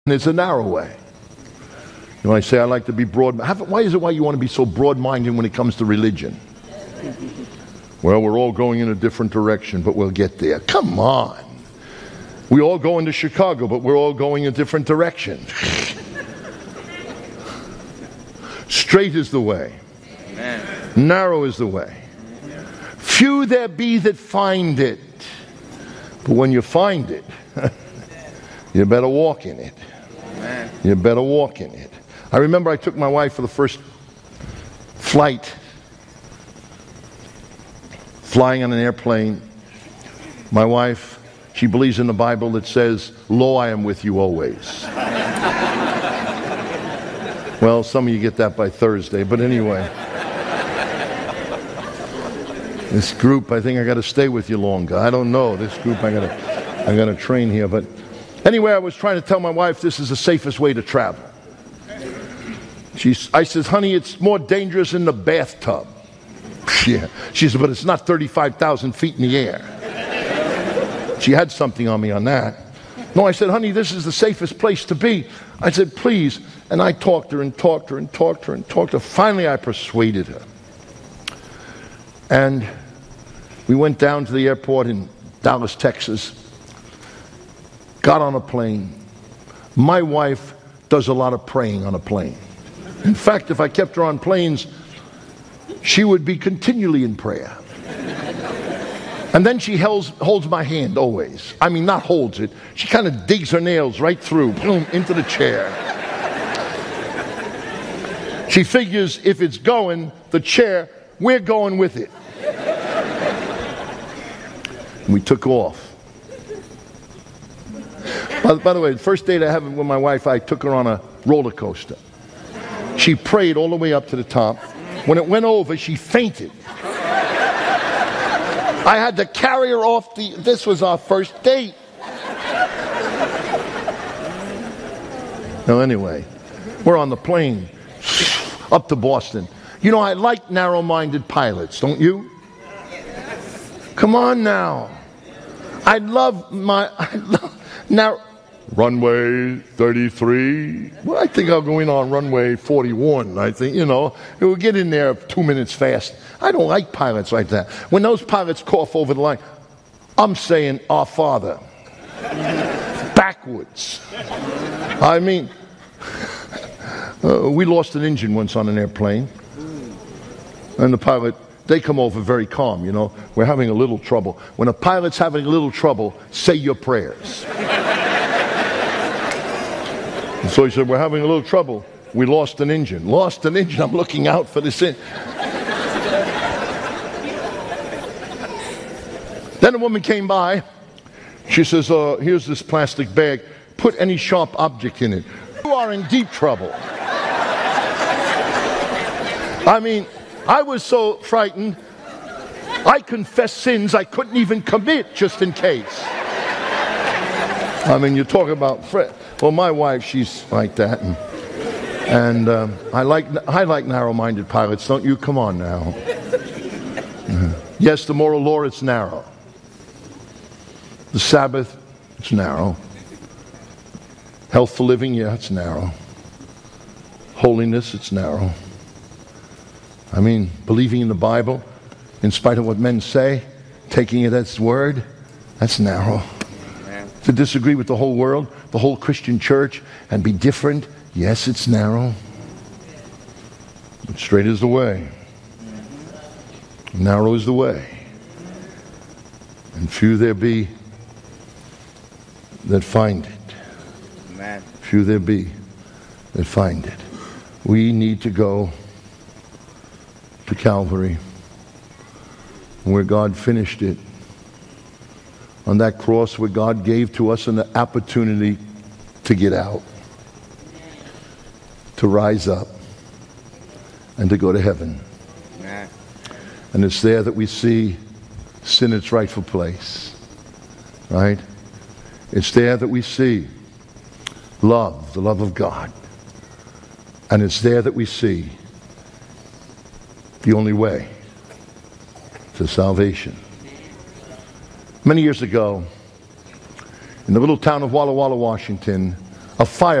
And it's a narrow way. You know, I say I like to be broad. Why is it why you want to be so broad-minded when it comes to religion? Well, we're all going in a different direction, but we'll get there. Come on. We all go into Chicago, but we're all going in different directions. Straight is the way. Amen. Narrow is the way. Few there be that find it. But when you find it, you better walk in it. Amen. You better walk in it. I remember I took my wife for the first flight, flying on an airplane. My wife, she believes in the Bible that says, "Lo, I am with you always." Well, some of you get that by Thursday, but anyway. This group, I think I got to stay with you longer. I don't know. This group, I got to train here. But anyway, I was trying to tell my wife this is the safest way to travel. I says, "Honey, it's more dangerous in the bathtub." Yeah. She said, "But it's not 35,000 feet in the air." She had something on me on that. No, I said, "Honey, this is the safest place to be." I said, "Please." And I talked her and talked her and talked her and talked her. Finally, I persuaded her. And we went down to the airport in Dallas, Texas. Got on a plane. My wife does a lot of praying on a plane. In fact, if I kept her on planes, she would be continually in prayer. And then she holds my hand always. I mean, not holds it. She kind of digs her nails right through, boom, into the chair. She figures if it's going, the chair, we're going with it. And we took off. By the way, the first date I had with my wife, I took her on a roller coaster. She prayed all the way up to the top. When it went over, she fainted. I had to carry her off this was our first date. Now anyway, we're on the plane up to Boston. You know, I like narrow-minded pilots, don't you? Come on now. I love now. Runway 33. Well, I think I'm going on runway 41. I think, we'll get in there 2 minutes fast. I don't like pilots like that. When those pilots cough over the line, I'm saying, "Our Father." Backwards. I mean, we lost an engine once on an airplane. And the pilot, they come over very calm, We're having a little trouble. When a pilot's having a little trouble, say your prayers. And so he said, "We're having a little trouble. We lost an engine." Lost an engine. I'm looking out for this. Then a woman came by. She says, "Here's this plastic bag. Put any sharp object in it. You are in deep trouble." I mean, I was so frightened, I confessed sins I couldn't even commit just in case. I mean, you talk about... Well, my wife, she's like that. And I like narrow-minded pilots, don't you? Come on now. Yes, the moral law, it's narrow. The Sabbath, it's narrow. Healthful living, yeah, it's narrow. Holiness, it's narrow. I mean, believing in the Bible, in spite of what men say, taking it as word, that's narrow. To disagree with the whole world, the whole Christian church, and be different, yes, it's narrow. But straight is the way. Narrow is the way. And few there be that find it. Amen. Few there be that find it. We need to go to Calvary, where God finished it. On that cross where God gave to us an opportunity to get out, to rise up, and to go to heaven. Amen. And it's there that we see sin its rightful place. Right? It's there that we see love, the love of God. And it's there that we see the only way to salvation. Many years ago, in the little town of Walla Walla, Washington, a fire